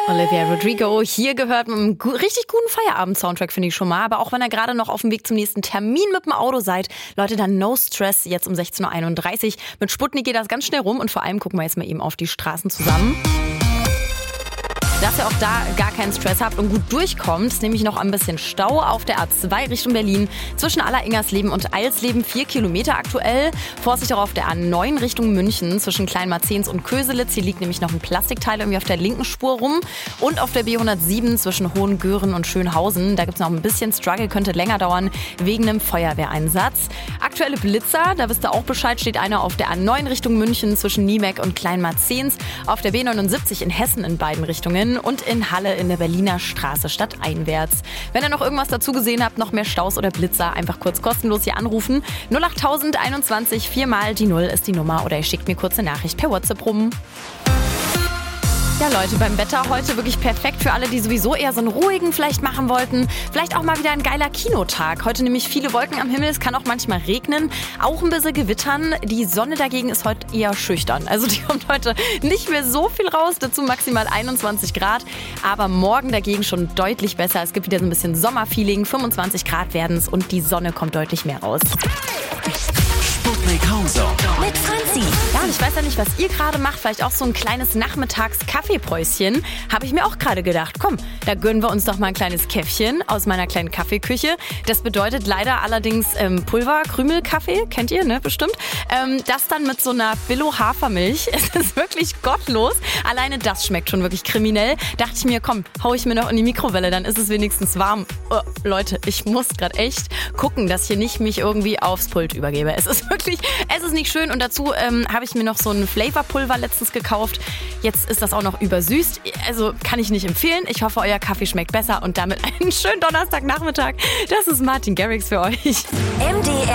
Olivia Rodrigo, hier gehört mit einem richtig guten Feierabend-Soundtrack, finde ich schon mal. Aber auch wenn ihr gerade noch auf dem Weg zum nächsten Termin mit dem Auto seid, Leute, dann no stress, jetzt um 16.31 Uhr. Mit Sputnik geht das ganz schnell rum und vor allem gucken wir jetzt mal eben auf die Straßen zusammen. Dass ihr auch da gar keinen Stress habt und gut durchkommt, ist nämlich noch ein bisschen Stau auf der A2 Richtung Berlin. Zwischen Alleringersleben und Eilsleben 4 Kilometer aktuell. Vorsicht auch auf der A9 Richtung München zwischen Kleinmarzens und Köselitz. Hier liegt nämlich noch ein Plastikteil irgendwie auf der linken Spur rum. Und auf der B107 zwischen Hohengören und Schönhausen. Da gibt es noch ein bisschen Struggle, könnte länger dauern wegen einem Feuerwehreinsatz. Aktuelle Blitzer, da wisst ihr auch Bescheid, steht einer auf der A9 Richtung München zwischen Niemek und Kleinmarzens. Auf der B79 in Hessen in beiden Richtungen. Und in Halle in der Berliner Straße stadteinwärts. Wenn ihr noch irgendwas dazu gesehen habt, noch mehr Staus oder Blitzer, einfach kurz kostenlos hier anrufen. 08021 4 mal die 0 ist die Nummer oder ihr schickt mir kurz eine Nachricht per WhatsApp rum. Ja Leute, beim Wetter heute wirklich perfekt für alle, die sowieso eher so einen ruhigen vielleicht machen wollten. Vielleicht auch mal wieder ein geiler Kinotag. Heute nämlich viele Wolken am Himmel, es kann auch manchmal regnen, auch ein bisschen gewittern. Die Sonne dagegen ist heute eher schüchtern. Also die kommt heute nicht mehr so viel raus, dazu maximal 21 Grad. Aber morgen dagegen schon deutlich besser. Es gibt wieder so ein bisschen Sommerfeeling, 25 Grad werden es und die Sonne kommt deutlich mehr raus. Sputnik Countdown Mit Franzi. Ja, und ich weiß ja nicht, was ihr gerade macht. Vielleicht auch so ein kleines Nachmittags-Kaffeepäuschen. Habe ich mir auch gerade gedacht. Komm, da gönnen wir uns doch mal ein kleines Käffchen aus meiner kleinen Kaffeeküche. Das bedeutet leider allerdings Pulver-Krümelkaffee. Kennt ihr, ne? Bestimmt. Das dann mit so einer Billo-Hafermilch. Es ist wirklich gottlos. Alleine das schmeckt schon wirklich kriminell. Dachte ich mir, komm, hau ich mir noch in die Mikrowelle, dann ist es wenigstens warm. Oh, Leute, ich muss gerade echt gucken, dass ich hier nicht mich irgendwie aufs Pult übergebe. Es ist nicht schön und dazu habe ich mir noch so ein Flavorpulver letztens gekauft. Jetzt ist das auch noch übersüßt, also kann ich nicht empfehlen. Ich hoffe, euer Kaffee schmeckt besser und damit einen schönen Donnerstagnachmittag. Das ist Martin Garrix für euch. MDR